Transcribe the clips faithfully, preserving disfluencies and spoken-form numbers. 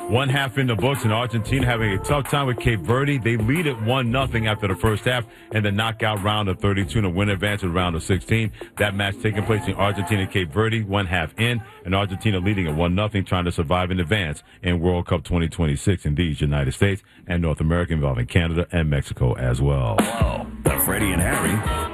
One half in the books, and Argentina having a tough time with Cape Verde. They lead at one nothing after the first half in the knockout round of thirty-two to win advance to the round of sixteen. That match taking place in Argentina and Cape Verde, one half in, and Argentina leading at one nothing, trying to survive in advance in World Cup twenty twenty-six in these United States and North America, involving Canada and Mexico as well. Hello, the Freddie and Harry.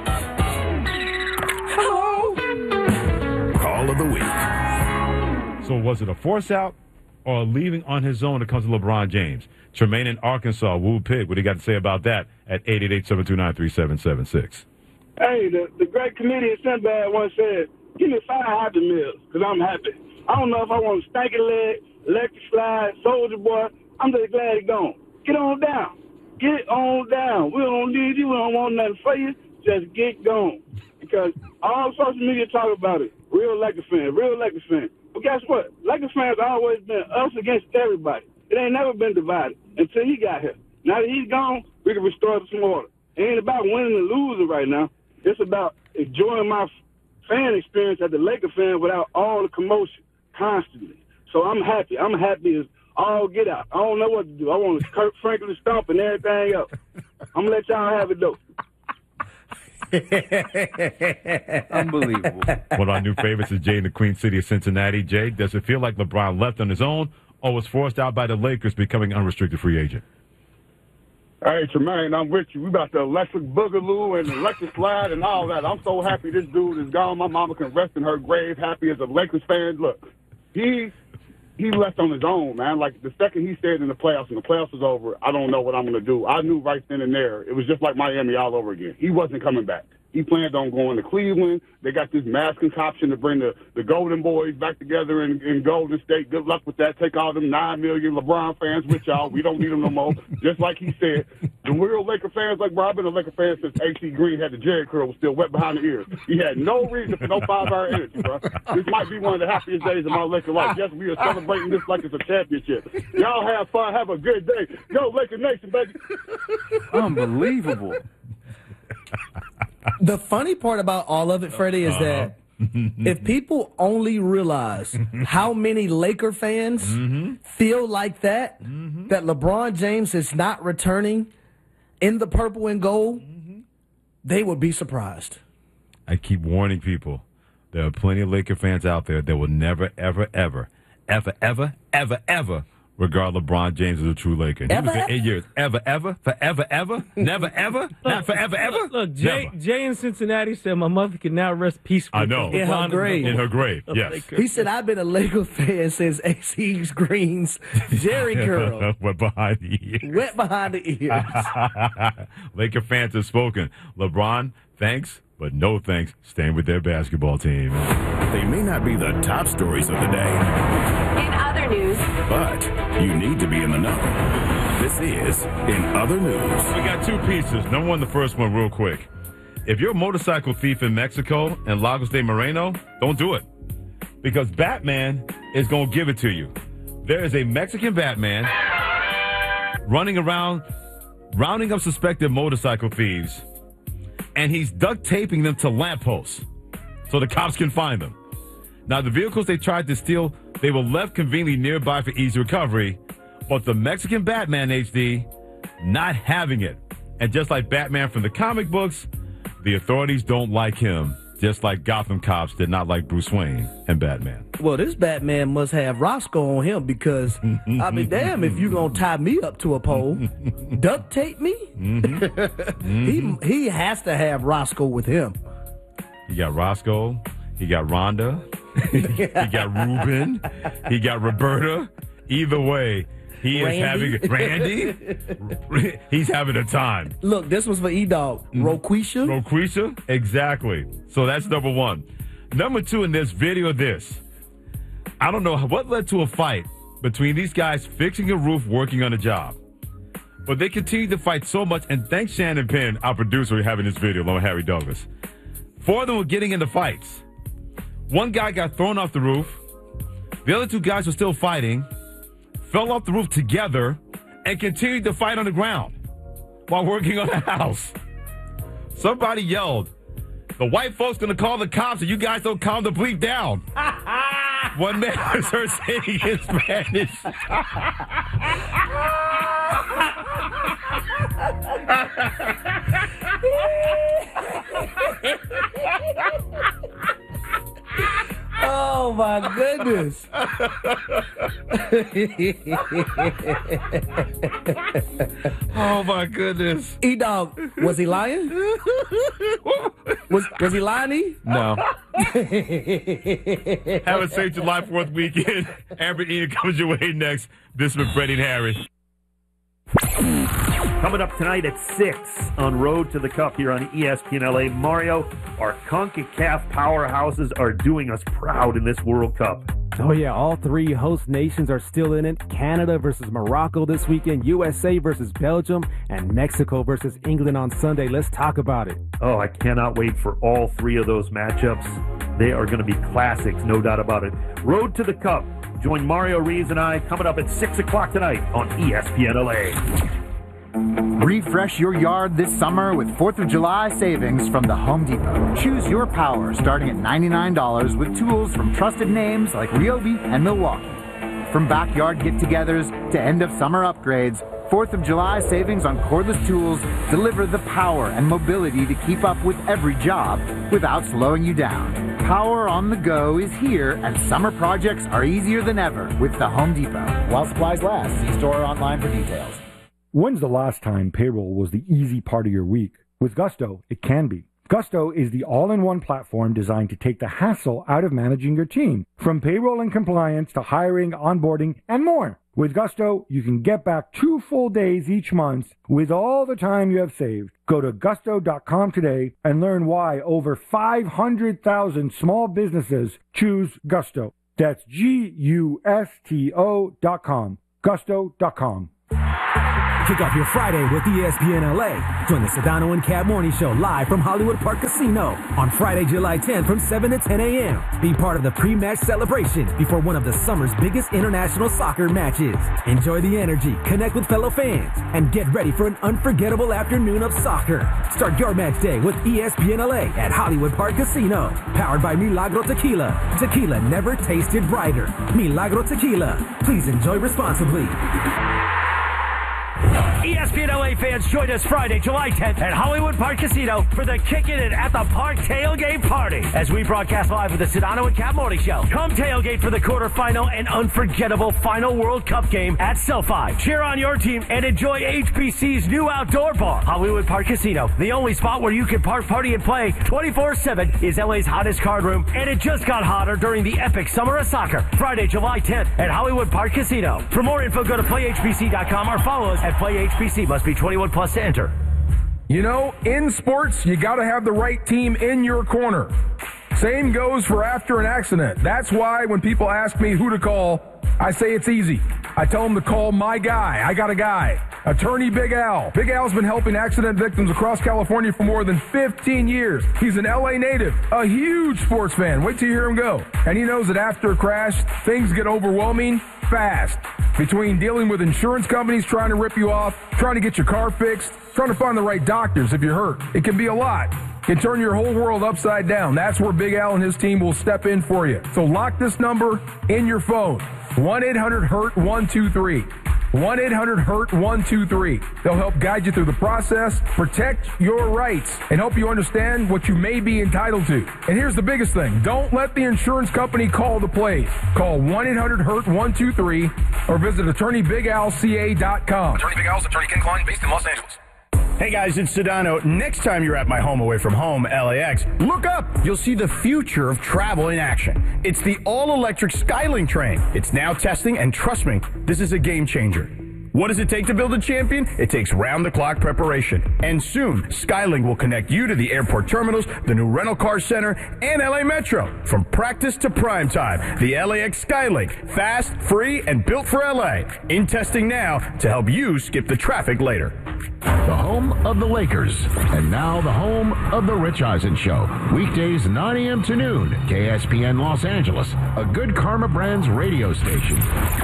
Hello. Call of the week. So was it a force out or leaving on his own when it comes to LeBron James? Tremaine in Arkansas, Woo Pig, what do you got to say about that at eight eight eight, seven two nine, three seven seven six? Hey, the, the great comedian Sinbad once said, give me five Happy Meals, because I'm happy. I don't know if I want a stanky leg, electric slide, soldier boy. I'm just glad he's gone. Get on down. Get on down. We don't need you. We don't want nothing for you. Just get gone. Because all social media talk about it. Real Lakers fan, real Lakers fan. But guess what? Lakers fans always been us against everybody. It ain't never been divided until he got here. Now that he's gone, we can restore some order. It ain't about winning and losing right now. It's about enjoying my fan experience as a Laker fan without all the commotion constantly. So I'm happy. I'm happy as all get out. I don't know what to do. I want to Kirk Franklin stomp and everything else. I'm going to let y'all have it, though. Unbelievable. One of our new favorites is Jay in the Queen City of Cincinnati. Jay, does it feel like LeBron left on his own or was forced out by the Lakers becoming unrestricted free agent? Hey, Tremaine, I'm with you. We about the electric boogaloo and electric slide and all that. I'm so happy this dude is gone. My mama can rest in her grave, happy as a Lakers fan. Look, he he left on his own, man. Like, the second he said in the playoffs, and the playoffs was over, I don't know what I'm going to do. I knew right then and there. It was just like Miami all over again. He wasn't coming back. He planned on going to Cleveland. They got this mass concoction to bring the, the Golden Boys back together in, in Golden State. Good luck with that. Take all them nine million LeBron fans with y'all. We don't need them no more. Just like he said, the real Laker fans, like, bro, I've been a Laker fan since A C Green had the Jerry curl, was still wet behind the ears. He had no reason for no five-hour energy, bro. This might be one of the happiest days of my Laker life. Yes, we are celebrating this like it's a championship. Y'all have fun. Have a good day. Go Laker Nation, baby. Unbelievable. The funny part about all of it, Freddie, is that if people only realize how many Laker fans mm-hmm. feel like that, mm-hmm. that LeBron James is not returning in the purple and gold, mm-hmm. they would be surprised. I keep warning people. There are plenty of Laker fans out there that will never, ever, ever, ever, ever, ever, ever regard LeBron James as a true Laker. He ever, was there eight years. Ever, ever, forever, ever, never, ever, not forever, ever. Look, look Jay, never. Jay in Cincinnati said my mother can now rest peacefully. I know. In her grave. In her grave, yes. Laker. He said, I've been a Laker fan since A C Green's Jerry curl. Wet behind the ears. Wet behind the ears. Laker fans have spoken. LeBron, thanks, but no thanks. Staying with their basketball team. They may not be the top stories of the day. In other news, but you need to be in the know. This is In Other News. We got two pieces. Number one, the first one real quick. If you're a motorcycle thief in Mexico and Lagos de Moreno, don't do it. Because Batman is going to give it to you. There is a Mexican Batman running around, rounding up suspected motorcycle thieves, and he's duct taping them to lampposts so the cops can find them. Now, the vehicles they tried to steal, they were left conveniently nearby for easy recovery, but the Mexican Batman, H D, not having it. And just like Batman from the comic books, the authorities don't like him, just like Gotham cops did not like Bruce Wayne and Batman. Well, this Batman must have Roscoe on him because, I mean, damn, if you going to tie me up to a pole, duct tape me? Mm-hmm. Mm-hmm. he, he has to have Roscoe with him. He got Roscoe. He got Rhonda. He got Ruben. He got Roberta. Either way, he Randy. is having Randy. He's having a time. Look, this was for E-Dog. Roquisha. Roquisha? Exactly. So that's number one. Number two, in this video, this. I don't know what led to a fight between these guys fixing a roof, working on a job. But they continued to fight so much, and thanks Shannon Penn, our producer, for having this video, along with Harry Douglas. Four of them were getting into fights. One guy got thrown off the roof. The other two guys were still fighting, fell off the roof together, and continued to fight on the ground while working on the house. Somebody yelled, "The white folks gonna call the cops if you guys don't calm the bleep down." One man was heard saying in Spanish. Oh my goodness. Oh my goodness. E-Dog, was he lying? Was was he lying, E? No. Have a safe July fourth weekend. Amber Ian comes your way next. This is Freddie and Harry. Coming up tonight at six on Road to the Cup here on E S P N L A. Mario, our CONCACAF powerhouses are doing us proud in this World Cup. Oh, yeah, all three host nations are still in it. Canada versus Morocco this weekend, U S A versus Belgium, and Mexico versus England on Sunday. Let's talk about it. Oh, I cannot wait for all three of those matchups. They are going to be classics, no doubt about it. Road to the Cup. Join Mario Reeves and I coming up at six o'clock tonight on E S P N L A. Refresh your yard this summer with fourth of July savings from the Home Depot. Choose your power starting at ninety-nine dollars with tools from trusted names like Ryobi and Milwaukee. From backyard get-togethers to end-of-summer upgrades, fourth of July savings on cordless tools deliver the power and mobility to keep up with every job without slowing you down. Power on the go is here, and summer projects are easier than ever with the Home Depot. While supplies last, see store or online for details. When's the last time payroll was the easy part of your week? With Gusto, it can be. Gusto is the all-in-one platform designed to take the hassle out of managing your team, from payroll and compliance to hiring, onboarding, and more. With Gusto, you can get back two full days each month with all the time you have saved. Go to gusto dot com today and learn why over five hundred thousand small businesses choose Gusto. That's G U S T O dot com. gusto dot com. Kick off your Friday with E S P N L A. Join the Sedano and Cab Morning Show live from Hollywood Park Casino on Friday, July tenth from seven to ten a.m. Be part of the pre-match celebration before one of the summer's biggest international soccer matches. Enjoy the energy, connect with fellow fans, and get ready for an unforgettable afternoon of soccer. Start your match day with E S P N L A at Hollywood Park Casino. Powered by Milagro Tequila. Tequila never tasted brighter. Milagro Tequila. Please enjoy responsibly. E S P N L A fans, join us Friday, July tenth at Hollywood Park Casino for the Kickin' It at the Park tailgate party as we broadcast live with the Sedano and Cab Morning Show. Come tailgate for the quarterfinal and unforgettable final World Cup game at SoFi. Cheer on your team and enjoy H B C's new outdoor bar. Hollywood Park Casino, the only spot where you can park, party, and play twenty-four seven, is L A's hottest card room, and it just got hotter during the epic Summer of Soccer. Friday, July tenth at Hollywood Park Casino. For more info, go to play H B C dot com or follow us at play H B C. Must be twenty-one plus to enter. You know, in sports, you got to have the right team in your corner. Same goes for after an accident. That's why when people ask me who to call, I say it's easy. I tell them to call my guy. I got a guy. Attorney Big Al. Big Al's been helping accident victims across California for more than fifteen years. He's an L A native, a huge sports fan. Wait till you hear him go. And he knows that after a crash, things get overwhelming fast. Between dealing with insurance companies trying to rip you off, trying to get your car fixed, trying to find the right doctors if you're hurt, it can be a lot. It can turn your whole world upside down. That's where Big Al and his team will step in for you. So lock this number in your phone. one eight hundred hurt one two three. one eight hundred hurt one two three. They'll help guide you through the process, protect your rights, and help you understand what you may be entitled to. And here's the biggest thing. Don't let the insurance company call the plays. Call one eight hundred hurt one two three or visit attorney big al c a dot com. Attorney Big Al's Attorney Ken Klein, based in Los Angeles. Hey guys, it's Sedano. Next time you're at my home away from home, L A X, look up. You'll see the future of travel in action. It's the all-electric Skylink train. It's now testing, and trust me, this is a game changer. What does it take to build a champion? It takes round-the-clock preparation. And soon, Skylink will connect you to the airport terminals, the new rental car center, and L A Metro. From practice to prime time, the L A X Skylink. Fast, free, and built for L A. In testing now to help you skip the traffic later. The home of the Lakers. And now the home of the Rich Eisen Show. Weekdays nine a.m. to noon. K S P N Los Angeles. A Good Karma Brands radio station.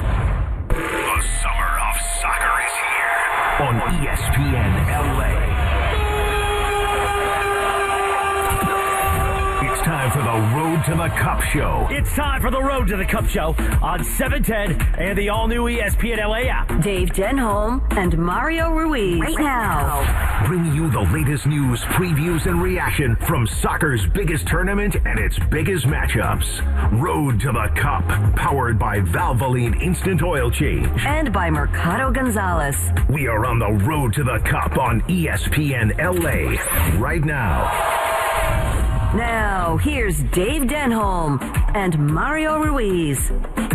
The summer of soccer is here on E S P N L A. It's time for the Road to the Cup Show. It's time for the Road to the Cup Show on seven ten and the all-new E S P N L A app. Dave Denholm and Mario Ruiz right now. Bringing you the latest news, previews, and reaction from soccer's biggest tournament and its biggest matchups. Road to the Cup, powered by Valvoline Instant Oil Change. And by Mercado Gonzalez. We are on the Road to the Cup on E S P N L A right now. Now, here's Dave Denholm and Mario Ruiz.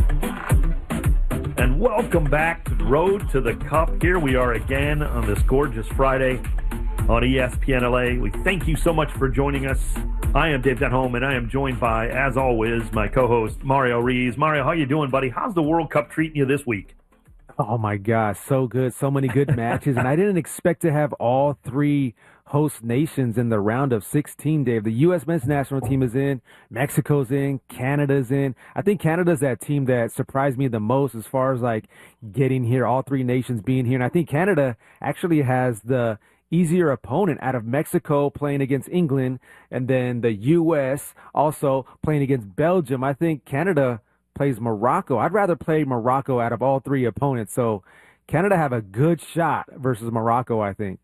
And welcome back to the Road to the Cup. Here we are again on this gorgeous Friday on E S P N L A. We thank you so much for joining us. I am Dave Denholm, and I am joined by, as always, my co-host Mario Ruiz. Mario, how you doing, buddy? How's the World Cup treating you this week? Oh, my gosh, so good. So many good matches. And I didn't expect to have all three host nations in the round of sixteen, Dave. The U S men's national team is in, Mexico's in, Canada's in. I think Canada's that team that surprised me the most as far as like getting here, all three nations being here. And I think Canada actually has the easier opponent out of Mexico playing against England, and then the U S also playing against Belgium. I think Canada plays Morocco. I'd rather play Morocco out of all three opponents. So Canada have a good shot versus Morocco, I think.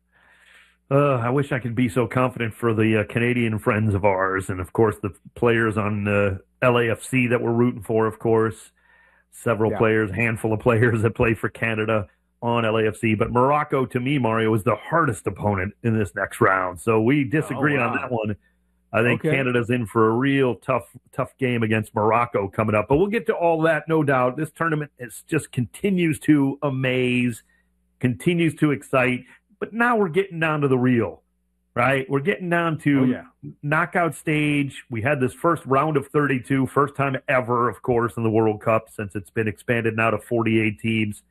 Uh, I wish I could be so confident for the uh, Canadian friends of ours, and of course the players on uh, L A F C that we're rooting for, of course. Several Yeah. players, handful of players that play for Canada on L A F C. But Morocco, to me, Mario, is the hardest opponent in this next round. So we disagree Oh, on wow. that one. I think Okay. Canada's in for a real tough, tough game against Morocco coming up. But we'll get to all that, no doubt. This tournament is just continues to amaze, continues to excite. But now we're getting down to the real, right? We're getting down to Oh, yeah. knockout stage. We had this first round of thirty-two, first time ever, of course, in the World Cup since it's been expanded now to forty-eight teams.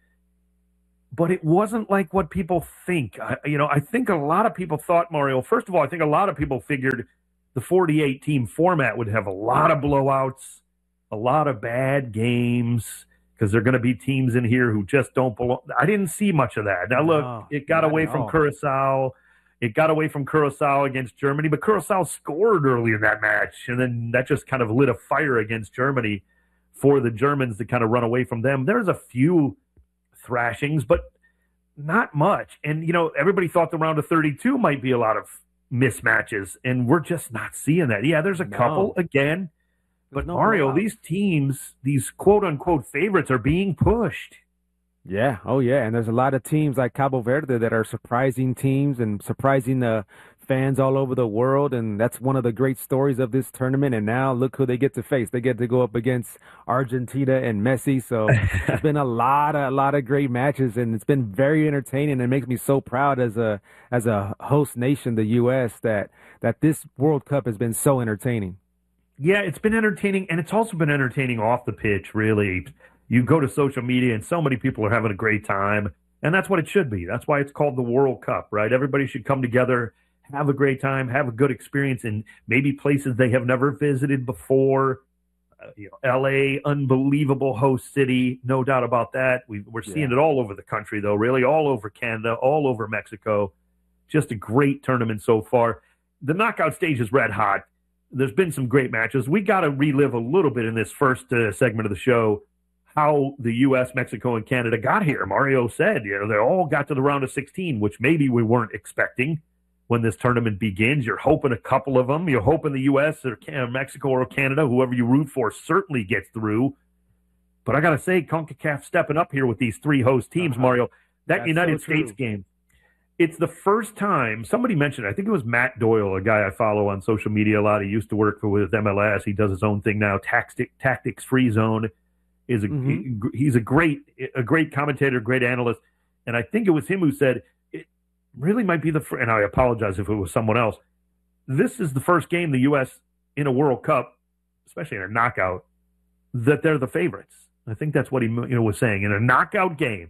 But it wasn't like what people think. I, you know, I think a lot of people thought, Mario, first of all, I think a lot of people figured the forty-eight team format would have a lot of blowouts, a lot of bad games, because there are going to be teams in here who just don't belong. I didn't see much of that. Now, look, No, it got not away at from all. Curacao. It got away from Curacao against Germany, but Curacao scored early in that match, and then that just kind of lit a fire against Germany for the Germans to kind of run away from them. There's a few thrashings, but not much. And, you know, everybody thought the round of thirty-two might be a lot of mismatches, and we're just not seeing that. Yeah, there's a No. couple again. But no Mario, blowout. these teams, these quote unquote favorites are being pushed. Yeah, oh yeah, and there's a lot of teams like Cabo Verde that are surprising teams and surprising the fans all over the world, and that's one of the great stories of this tournament. And now look who they get to face. They get to go up against Argentina and Messi, so it's been a lot of a lot of great matches, and it's been very entertaining. And it makes me so proud as a as a host nation, the U S, that that this World Cup has been so entertaining. Yeah, it's been entertaining, and it's also been entertaining off the pitch, really. You go to social media, and so many people are having a great time, and that's what it should be. That's why it's called the World Cup, right? Everybody should come together, have a great time, have a good experience in maybe places they have never visited before. Uh, you know, L A, unbelievable host city, no doubt about that. We, we're seeing Yeah. it all over the country, though, really, all over Canada, all over Mexico. Just a great tournament so far. The knockout stage is red hot. There's been some great matches. We got to relive a little bit in this first uh, segment of the show how the U S, Mexico, and Canada got here. Mario said, you know, they all got to the round of sixteen, which maybe we weren't expecting when this tournament begins. You're hoping a couple of them. You're hoping the U S or Can- Mexico or Canada, whoever you root for, certainly gets through. But I got to say, CONCACAF stepping up here with these three host teams, Uh-huh. Mario. That That's United so true. States game, it's the first time somebody mentioned, I think it was Matt Doyle, a guy I follow on social media a lot. He used to work for with M L S. He does his own thing now. Tactic, Tactics Free Zone is a Mhm. he- he's a great a great commentator, great analyst. And I think it was him who said it really might be the fir- and I apologize if it was someone else. This is the first game the U S in a World Cup, especially in a knockout, that they're the favorites. I think that's what he you know was saying. In a knockout game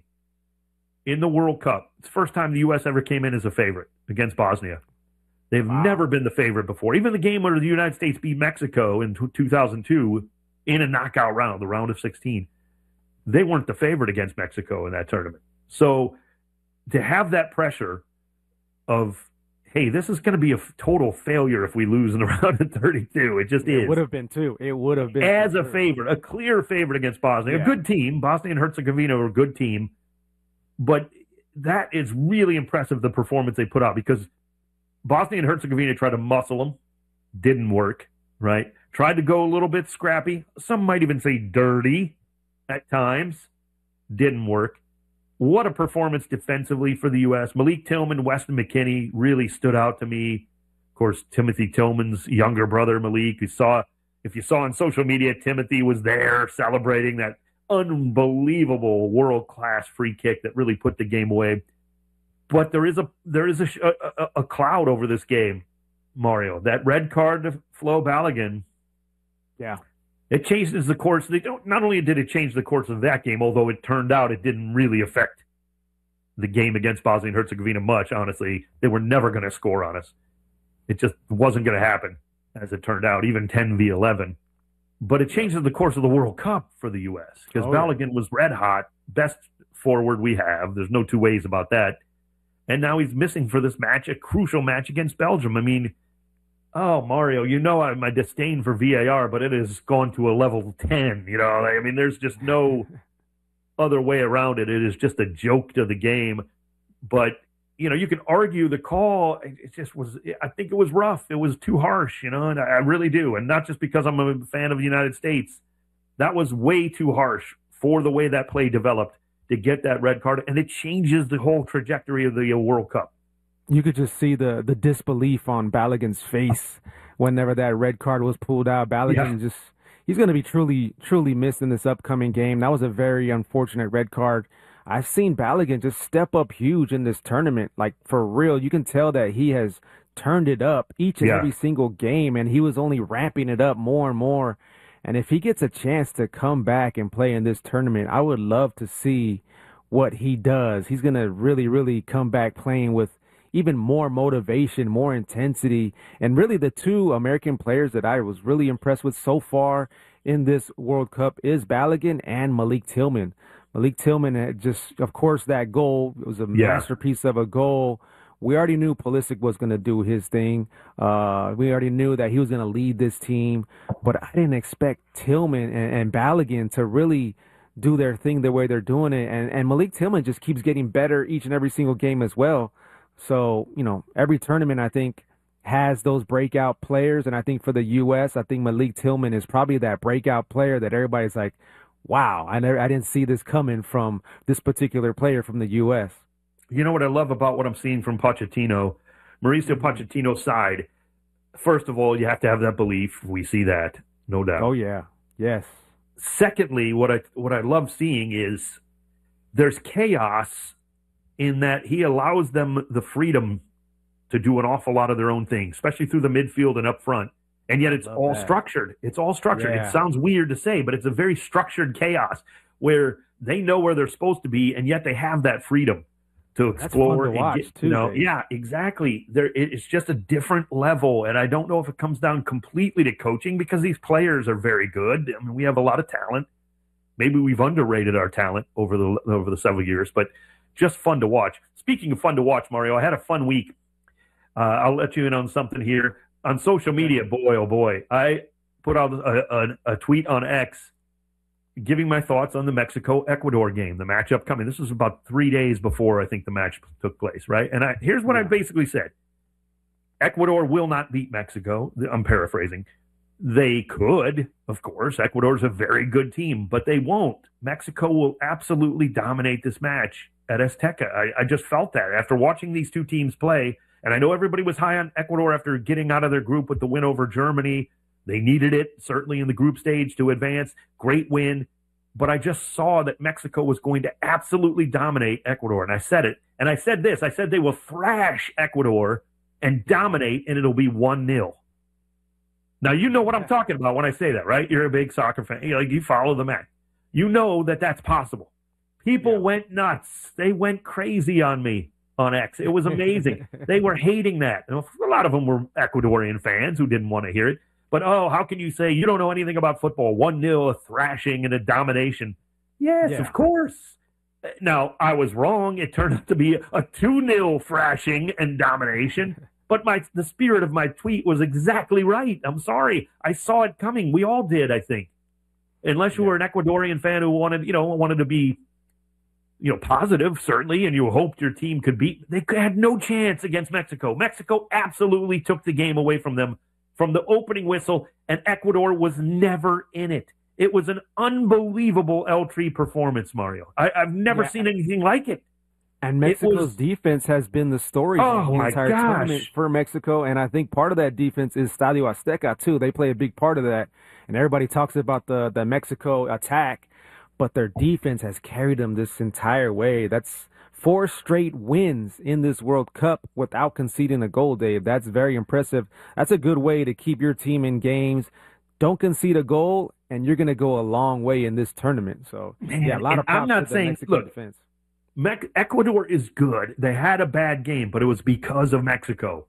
in the World Cup, it's the first time the U S ever came in as a favorite against Bosnia. They've never been the favorite before. Even the game where the United States beat Mexico in two thousand two in a knockout round, the round of sixteen, they weren't the favorite against Mexico in that tournament. So to have that pressure of hey, this is going to be a f- total failure if we lose in the round of thirty-two. It just It is. would have been too. It would have been As for a sure. favorite, a clear favorite against Bosnia. Yeah. A good team. Bosnia and Herzegovina are a good team. But that is really impressive, the performance they put out, because Bosnia and Herzegovina tried to muscle them. Didn't work, right? Tried to go a little bit scrappy. Some might even say dirty at times. Didn't work. What a performance defensively for the U S. Malik Tillman, Weston McKennie really stood out to me. Of course, Timothy Tillman's younger brother, Malik, you saw, if you saw on social media, Timothy was there celebrating that unbelievable world-class free kick that really put the game away. But there is a there is a, a, a cloud over this game, Mario. That red card to Flo Balogun, Yeah. it changes the course. They don't, not only did it change the course of that game, although it turned out it didn't really affect the game against Bosnia and Herzegovina much, honestly. They were never going to score on us. It just wasn't going to happen, as it turned out, even ten v eleven. But it changes the course of the World Cup for the U S, because Oh, yeah. Balogun was red hot, best forward we have. There's no two ways about that. And now he's missing for this match, a crucial match against Belgium. I mean, oh, Mario, you know I, my disdain for V A R, but it has gone to a level ten. You know, I mean, there's just no other way around it. It is just a joke to the game. But, you know, you can argue the call. It just was, I think it was rough. It was too harsh, you know, and I, I really do. And not just because I'm a fan of the United States. That was way too harsh for the way that play developed to get that red card. And it changes the whole trajectory of the uh, World Cup. You could just see the the disbelief on Balogun's face whenever that red card was pulled out. Balogun Yeah. just he's going to be truly truly missed in this upcoming game. That was a very unfortunate red card. I've seen Balogun just step up huge in this tournament. Like, for real, you can tell that he has turned it up each and Yeah. every single game, and he was only ramping it up more and more. And if he gets a chance to come back and play in this tournament, I would love to see what he does. He's going to really, really come back playing with even more motivation, more intensity. And really the two American players that I was really impressed with so far in this World Cup is Balogun and Malik Tillman. Malik Tillman had just, of course, that goal, it was a Yeah. masterpiece of a goal. We already knew Pulisic was going to do his thing. Uh, we already knew that he was going to lead this team. But I didn't expect Tillman and, and Balogun to really do their thing the way they're doing it. And, and Malik Tillman just keeps getting better each and every single game as well. So, you know, every tournament, I think, has those breakout players. And I think for the U S, I think Malik Tillman is probably that breakout player that everybody's like, wow, I never, I didn't see this coming from this particular player from the U S. You know what I love about what I'm seeing from Pochettino, Mauricio Pochettino's side? First of all, you have to have that belief. We see that, no doubt. Oh, yeah. Yes. Secondly, what I what I love seeing is there's chaos in that he allows them the freedom to do an awful lot of their own thing, especially through the midfield and up front. And yet it's Love all that. structured. It's all structured. Yeah. It sounds weird to say, but it's a very structured chaos where they know where they're supposed to be, and yet they have that freedom to That's explore. fun to and watch, get, too, you know, Dave. yeah, exactly. There, it, it's just a different level, and I don't know if it comes down completely to coaching because these players are very good. I mean, we have a lot of talent. Maybe we've underrated our talent over the over the several years, but just fun to watch. Speaking of fun to watch, Mario, I had a fun week. Uh, I'll let you in on something here. On social media, boy, oh boy, I put out a, a, a tweet on X giving my thoughts on the Mexico-Ecuador game, the matchup coming. This was about three days before I think the match took place, right? And I, here's what I basically said. Ecuador will not beat Mexico. I'm paraphrasing. They could, of course. Ecuador's a very good team, but they won't. Mexico will absolutely dominate this match at Azteca. I, I just felt that after watching these two teams play. And I know everybody was high on Ecuador after getting out of their group with the win over Germany. They needed it, certainly in the group stage, to advance. Great win. But I just saw that Mexico was going to absolutely dominate Ecuador. And I said it. And I said this. I said they will thrash Ecuador and dominate, and it'll be one nil. Now, you know what I'm talking about when I say that, right? You're a big soccer fan. You, like, you follow the match. You know that that's possible. People went nuts. They went crazy on me on X. It was amazing. They were hating that. And a lot of them were Ecuadorian fans who didn't want to hear it. But, oh, how can you say you don't know anything about football? one nil, a thrashing, and a domination. Yes, Yeah. of course. Now, I was wrong. It turned out to be a two nil thrashing and domination. But my the spirit of my tweet was exactly right. I'm sorry. I saw it coming. We all did, I think. Unless you were an Ecuadorian fan who wanted, you know, wanted to be, you know, positive, certainly, and you hoped your team could beat. They had no chance against Mexico. Mexico absolutely took the game away from them from the opening whistle, and Ecuador was never in it. It was an unbelievable L-Tree performance, Mario. I, I've never Yeah. seen anything like it. And Mexico's was- defense has been the story Oh, the whole my entire gosh. tournament for Mexico. And I think part of that defense is Stadio Azteca, too. They play a big part of that. And everybody talks about the, the Mexico attack, but their defense has carried them this entire way. That's four straight wins in this World Cup without conceding a goal, Dave. That's very impressive. That's a good way to keep your team in games. Don't concede a goal, and you're going to go a long way in this tournament. So, Man, yeah, a lot and of props I'm not to the saying, Mexican look, defense. Mex- Ecuador is good. They had a bad game, but it was because of Mexico.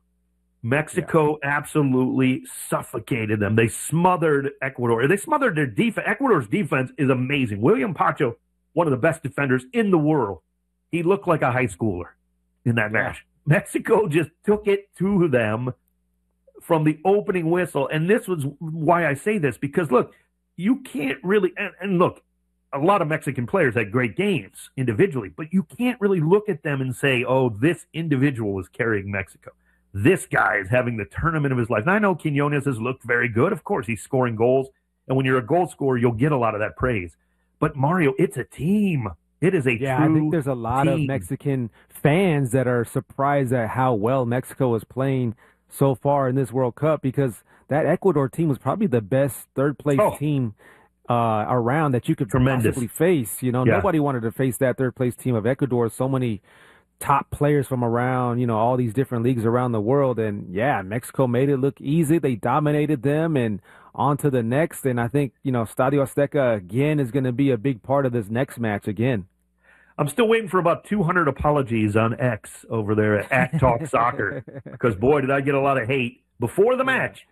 Mexico yeah. absolutely suffocated them. They smothered Ecuador. They smothered their defense. Ecuador's defense is amazing. William Pacho, one of the best defenders in the world. He looked like a high schooler in that yeah. match. Mexico just took it to them from the opening whistle. And this was why I say this, because, look, you can't really and, – and look, a lot of Mexican players had great games individually, but you can't really look at them and say, oh, this individual is carrying Mexico. This guy is having the tournament of his life. Now, I know Quinones has looked very good. Of course, he's scoring goals. And when you're a goal scorer, you'll get a lot of that praise. But, Mario, it's a team. It is a yeah, true I think there's a lot team. of Mexican fans that are surprised at how well Mexico is playing so far in this World Cup, because that Ecuador team was probably the best third-place Oh. team uh, around that you could Tremendous. possibly face. You know, Yeah. nobody wanted to face that third-place team of Ecuador. So many top players from around, you know, all these different leagues around the world. And, yeah, Mexico made it look easy. They dominated them, and on to the next. And I think, you know, Stadio Azteca, again, is going to be a big part of this next match again. I'm still waiting for about two hundred apologies on X over there at, at Talk Soccer, because, boy, did I get a lot of hate before the match.